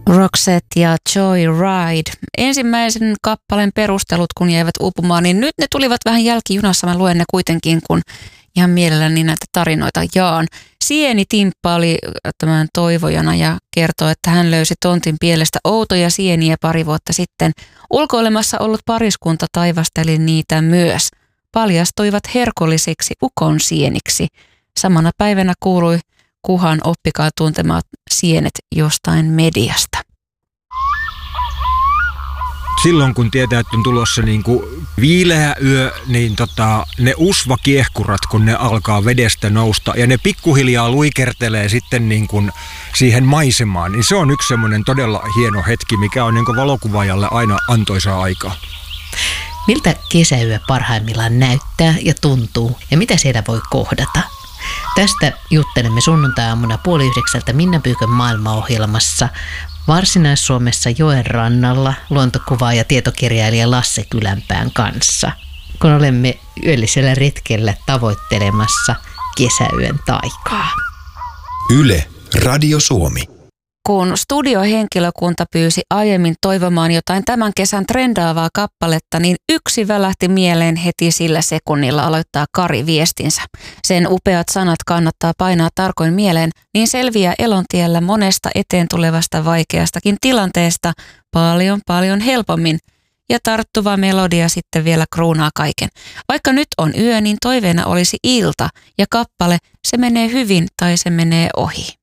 Roxette ja Joyride. Ensimmäisen kappaleen perustelut, kun jäivät uupumaan, niin nyt ne tulivat vähän jälkijunassa. Mä luen ne kuitenkin, kun ihan mielelläni näitä tarinoita jaan. Sieni Timppa oli tämän toivojana ja kertoo, että hän löysi tontin pielestä outoja sieniä pari vuotta sitten. Ulkoilemassa ollut pariskunta taivasteli niitä myös. Paljastuivat herkollisiksi ukon sieniksi. Samana päivänä kuului Kuhan oppikaa tuntemaan sienet jostain mediasta. Silloin kun tietää, että on tulossa niin kuin viileä yö, niin ne usvakiehkurat, kun ne alkaa vedestä nousta ja ne pikkuhiljaa luikertelee sitten niin kuin siihen maisemaan, niin se on yksi semmoinen todella hieno hetki, mikä on niin kuin valokuvaajalle aina antoisaa aikaa. Miltä kesäyö parhaimmillaan näyttää ja tuntuu ja mitä siellä voi kohdata? Tästä juttelemme sunnuntai-aamuna 8:30 Minna Pyykön maailmaohjelmassa Varsinais-Suomessa joen rannalla luontokuvaaja ja tietokirjailija Lasse Kylänpään kanssa, kun olemme yöllisellä retkellä tavoittelemassa kesäyön taikaa. Yle, Radio Suomi. Kun studiohenkilökunta pyysi aiemmin toivomaan jotain tämän kesän trendaavaa kappaletta, niin yksi välähti mieleen heti sillä sekunnilla, aloittaa Kari viestinsä. Sen upeat sanat kannattaa painaa tarkoin mieleen, niin selviää elontiellä monesta eteen tulevasta vaikeastakin tilanteesta paljon helpommin. Ja tarttuva melodia sitten vielä kruunaa kaiken. Vaikka nyt on yö, niin toiveena olisi ilta ja kappale, se menee hyvin tai se menee ohi.